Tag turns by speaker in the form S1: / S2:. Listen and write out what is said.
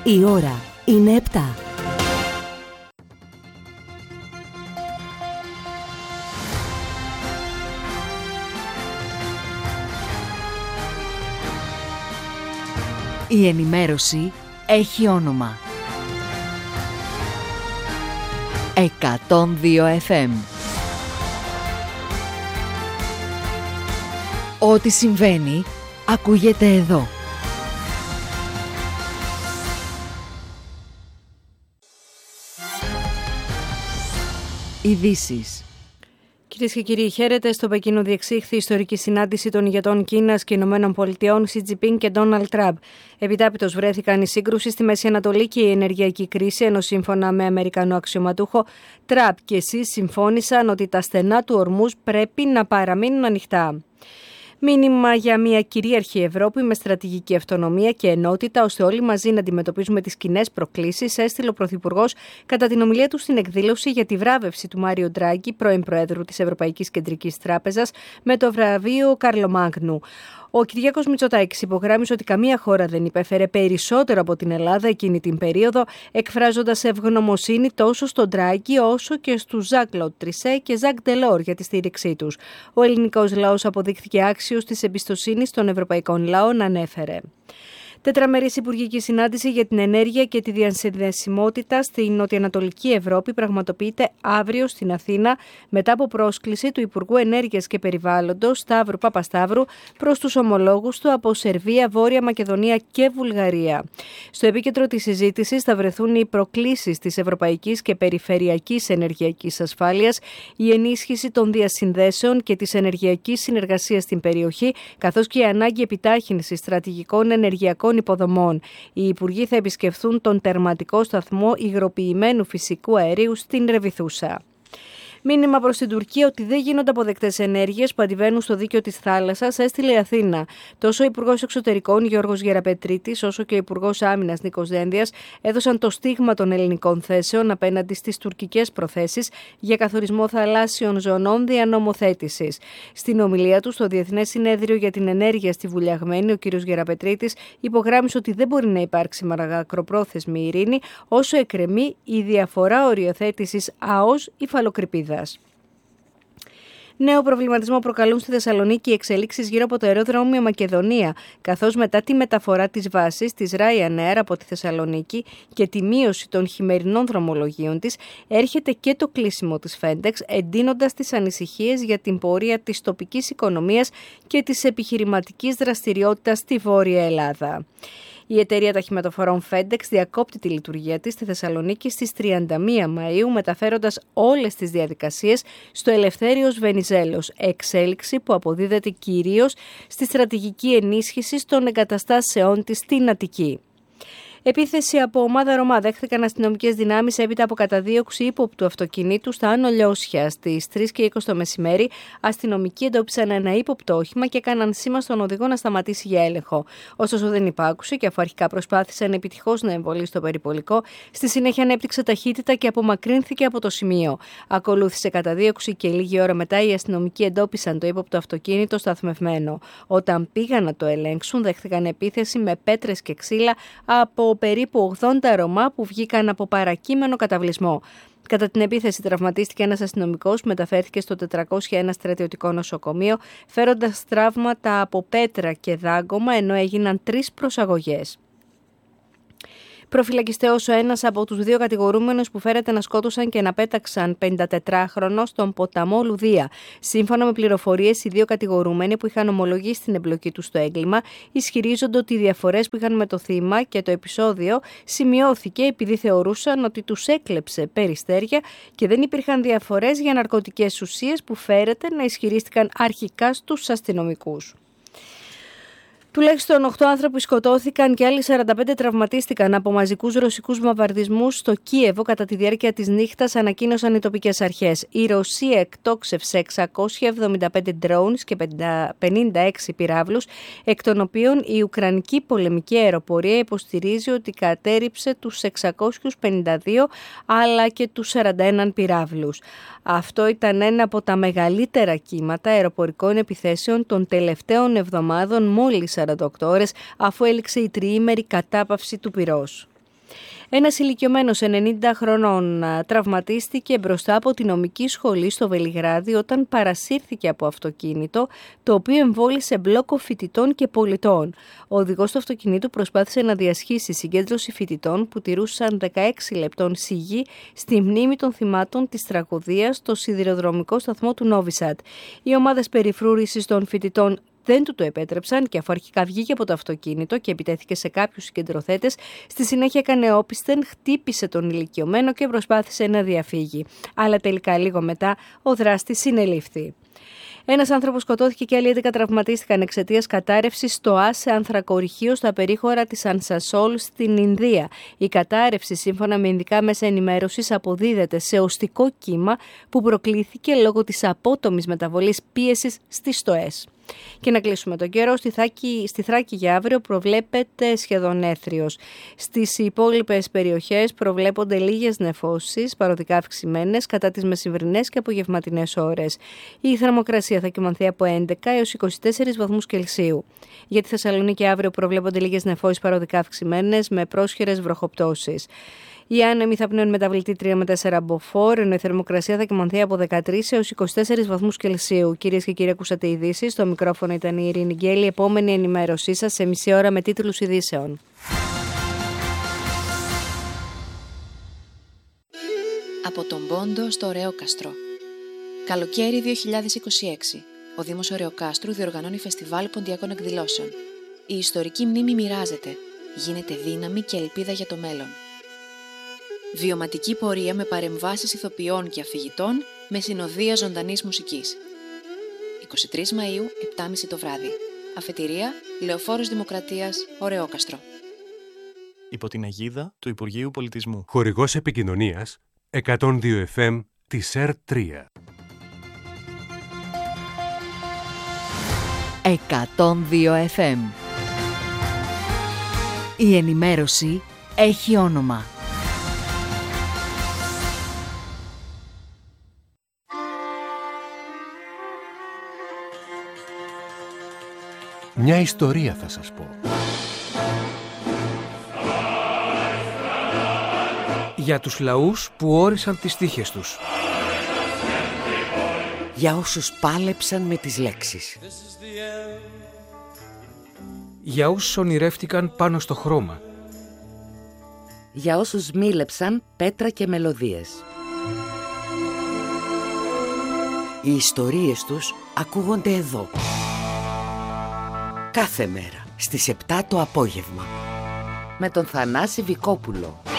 S1: Η ώρα είναι 7. Η ενημέρωση έχει όνομα. 102 FM. Ό,τι συμβαίνει, ακούγεται εδώ. Ειδήσεις.
S2: Κυρίες και κύριοι, χαίρετε. Στο Πεκίνο διεξήχθη ιστορική συνάντηση των ηγετών Κίνας και Ηνωμένων Πολιτειών, Σι Τζινπίνγκ και Ντόναλντ Τραμπ. Επιτάπητος βρέθηκαν η σύγκρουση στη Μέση Ανατολή και η ενεργειακή κρίση, ενώ σύμφωνα με Αμερικανό αξιωματούχο, Τραμπ και Σι συμφώνησαν ότι τα στενά του ορμούς πρέπει να παραμείνουν ανοιχτά. Μήνυμα για μια κυρίαρχη Ευρώπη με στρατηγική αυτονομία και ενότητα, ώστε όλοι μαζί να αντιμετωπίζουμε τις κοινές προκλήσεις, έστειλε ο Πρωθυπουργός κατά την ομιλία του στην εκδήλωση για τη βράβευση του Μάριο Ντράγκη, πρώην Προέδρου της Ευρωπαϊκής Κεντρικής Τράπεζας, με το βραβείο Καρλομάγνου. Ο Κυριάκος Μητσοτάκης υπογράμμισε ότι καμία χώρα δεν υπέφερε περισσότερο από την Ελλάδα εκείνη την περίοδο, εκφράζοντας ευγνωμοσύνη τόσο στον Ντράγκη όσο και στους Ζακ Κλοντ Τρισέ και Ζακ Ντελόρ για τη στήριξή τους. Ο ελληνικός λαός αποδείχθηκε άξιος της εμπιστοσύνης των ευρωπαϊκών λαών, ανέφερε. Τετραμερής υπουργική συνάντηση για την ενέργεια και τη διασυνδεσιμότητα στην νοτιοανατολική Ευρώπη πραγματοποιείται αύριο στην Αθήνα μετά από πρόσκληση του Υπουργού Ενέργειας και Περιβάλλοντος Σταύρου Παπασταύρου προς τους ομολόγους του από Σερβία, Βόρεια Μακεδονία και Βουλγαρία. Στο επίκεντρο της συζήτησης θα βρεθούν οι προκλήσεις της ευρωπαϊκής και περιφερειακής ενεργειακής ασφάλειας, η ενίσχυση των διασυνδέσεων και της ενεργειακής συνεργασίας στην περιοχή, καθώς και η ανάγκη επιτάχυνσης στρατηγικών ενεργειακών υποδομών. Οι υπουργοί θα επισκεφθούν τον τερματικό σταθμό υγροποιημένου φυσικού αερίου στην Ρεβιθούσα. Μήνυμα προς την Τουρκία ότι δεν γίνονται αποδεκτές ενέργειες που αντιβαίνουν στο δίκαιο της θάλασσας, έστειλε η Αθήνα. Τόσο ο Υπουργός Εξωτερικών Γιώργος Γεραπετρίτης, όσο και ο Υπουργός Άμυνας Νίκος Δένδιας έδωσαν το στίγμα των ελληνικών θέσεων απέναντι στις τουρκικές προθέσεις για καθορισμό θαλάσσιων ζωνών δια νομοθέτησης. Στην ομιλία του στο Διεθνές Συνέδριο για την Ενέργεια στη Βουλιαγμένη, ο κ. Γεραπετρίτης υπογράμμισε ότι δεν μπορεί να υπάρξει μακροπρόθεσμη ειρήνη όσο εκκρεμεί η διαφορά οριοθέτησης ΑΟΣ υφαλοκρηπίδα. Νέο προβληματισμό προκαλούν στη Θεσσαλονίκη οι εξελίξεις γύρω από το αεροδρόμιο Μακεδονία, καθώς μετά τη μεταφορά της βάσης της Ryanair από τη Θεσσαλονίκη και τη μείωση των χειμερινών δρομολογίων της, έρχεται και το κλείσιμο της FedEx, εντείνοντας τις ανησυχίες για την πορεία της τοπικής οικονομίας και της επιχειρηματικής δραστηριότητας στη Βόρεια Ελλάδα. Η εταιρεία ταχυμεταφορών FedEx διακόπτει τη λειτουργία της στη Θεσσαλονίκη στις 31 Μαΐου, μεταφέροντας όλες τις διαδικασίες στο Ελευθέριος Βενιζέλος, εξέλιξη που αποδίδεται κυρίως στη στρατηγική ενίσχυση των εγκαταστάσεών της στην Αττική. Επίθεση από ομάδα Ρωμά δέχθηκαν αστυνομικές δυνάμεις έπειτα από καταδίωξη ύποπτου αυτοκινήτου στα Άνω Λιώσια. Στις 3:20 το μεσημέρι, αστυνομικοί εντόπισαν ένα ύποπτο όχημα και έκαναν σήμα στον οδηγό να σταματήσει για έλεγχο. Ωστόσο δεν υπάκουσε και αφού αρχικά προσπάθησαν επιτυχώς να εμβολήσει το περιπολικό, στη συνέχεια ανέπτυξε ταχύτητα και απομακρύνθηκε από το σημείο. Ακολούθησε καταδίωξη και λίγη ώρα μετά οι αστυνομικοί εντόπισαν το ύποπτο αυτοκίνητο σταθμευμένο. Όταν πήγαν να το ελέγξουν, δέχθηκαν επίθεση με πέτρες και ξύλα από περίπου 80 Ρωμά που βγήκαν από παρακείμενο καταβλισμό. Κατά την επίθεση τραυματίστηκε ένας αστυνομικός που μεταφέρθηκε στο 401 στρατιωτικό νοσοκομείο, φέροντας τραύματα από πέτρα και δάγκωμα, ενώ έγιναν 3 προσαγωγές. Προφυλακιστέος ο ένας από τους 2 κατηγορούμενους που φέρεται να σκότωσαν και να πέταξαν 54χρονο στον ποταμό Λουδία. Σύμφωνα με πληροφορίες, οι 2 κατηγορούμενοι που είχαν ομολογήσει την εμπλοκή τους στο έγκλημα ισχυρίζονται ότι οι διαφορές που είχαν με το θύμα και το επεισόδιο σημειώθηκε επειδή θεωρούσαν ότι τους έκλεψε περιστέρια και δεν υπήρχαν διαφορές για ναρκωτικές ουσίες που φέρεται να ισχυρίστηκαν αρχικά στους αστυνομικούς. Τουλάχιστον 8 άνθρωποι σκοτώθηκαν και άλλοι 45 τραυματίστηκαν από μαζικούς ρωσικούς βομβαρδισμούς στο Κίεβο κατά τη διάρκεια της νύχτας, ανακοίνωσαν οι τοπικές αρχές. Η Ρωσία εκτόξευσε 675 drones και 56 πυράβλους, εκ των οποίων η Ουκρανική πολεμική αεροπορία υποστηρίζει ότι κατέρριψε τους 652 αλλά και τους 41 πυράβλους. Αυτό ήταν ένα από τα μεγαλύτερα κύματα αεροπορικών επιθέσεων των τελευταίων εβδομάδων, μόλις 48 ώρες αφού έληξε η τριήμερη κατάπαυση του πυρός. Ένας ηλικιωμένος 90 χρονών τραυματίστηκε μπροστά από τη νομική σχολή στο Βελιγράδι όταν παρασύρθηκε από αυτοκίνητο, το οποίο εμβόλισε μπλόκο φοιτητών και πολιτών. Ο οδηγός του αυτοκινήτου προσπάθησε να διασχίσει συγκέντρωση φοιτητών που τηρούσαν 16 λεπτών σιγή στη μνήμη των θυμάτων της τραγωδίας στο σιδηροδρομικό σταθμό του Νόβι Σαντ. Οι ομάδες περιφρούρησης των φοιτητών δεν του το επέτρεψαν και αφού αρχικά βγήκε από το αυτοκίνητο και επιτέθηκε σε κάποιους συγκεντρωθέτες, στη συνέχεια έκανε όπισθεν, χτύπησε τον ηλικιωμένο και προσπάθησε να διαφύγει. Αλλά τελικά λίγο μετά ο δράστης συνελήφθη. Ένας άνθρωπος σκοτώθηκε και άλλοι 11 τραυματίστηκαν εξαιτίας κατάρρευσης στο άσε ανθρακορυχείο στα περίχωρα της Ανσασόλ στην Ινδία. Η κατάρρευση, σύμφωνα με ινδικά μέσα ενημέρωσης, αποδίδεται σε οστικό κύμα που προκλήθηκε λόγω της απότομης μεταβολής πίεσης στις στοές. Και να κλείσουμε τον καιρό. Στη Θράκη για αύριο προβλέπεται σχεδόν έθριος. Στις υπόλοιπες περιοχές προβλέπονται λίγες νεφώσεις, παροδικά αυξημένες, κατά τις μεσημβρινές και απογευματινές ώρες. Η θερμοκρασία θα κυμανθεί από 11 έως 24 βαθμούς Κελσίου. Για τη Θεσσαλονίκη αύριο προβλέπονται λίγες νεφώσεις, παροδικά αυξημένες, με πρόσχερες βροχοπτώσεις. Οι άνεμοι θα πνέουν μεταβλητή 3 με 4 μποφόρ, ενώ η θερμοκρασία θα κυμανθεί από 13 έως 24 βαθμούς Κελσίου. Κυρίες και κύριοι, ακούσατε ειδήσεις. Στο μικρόφωνο ήταν η Ειρήνη Γκέλη. Επόμενη ενημέρωσή σας σε μισή ώρα με τίτλους ειδήσεων.
S3: Από τον Πόντο στο Ωρεόκαστρο. Καλοκαίρι 2026. Ο Δήμος Ωρεοκάστρου διοργανώνει φεστιβάλ ποντιακών εκδηλώσεων. Η ιστορική μνήμη μοιράζεται. Γίνεται δύναμη και ελπίδα για το μέλλον. Βιωματική πορεία με παρεμβάσεις ηθοποιών και αφηγητών με συνοδεία ζωντανής μουσικής. 23 Μαΐου, 7.30 το βράδυ. Αφετηρία, Λεωφόρος Δημοκρατίας, Ωρεόκαστρο.
S4: Υπό την αιγίδα του Υπουργείου Πολιτισμού.
S5: Χορηγός επικοινωνίας 102 FM της ΕΡΤ3.
S1: 102 FM. Η ενημέρωση έχει όνομα.
S5: Μια ιστορία θα σας πω.
S6: Για τους λαούς που όρισαν τις τύχες τους.
S7: Για όσους πάλεψαν με τις λέξεις.
S6: Για όσους ονειρεύτηκαν πάνω στο χρώμα.
S7: Για όσους μίλεψαν πέτρα και μελωδίες. Οι ιστορίες τους ακούγονται εδώ. Κάθε μέρα στις 7 το απόγευμα. Με τον Θανάση Βικόπουλο.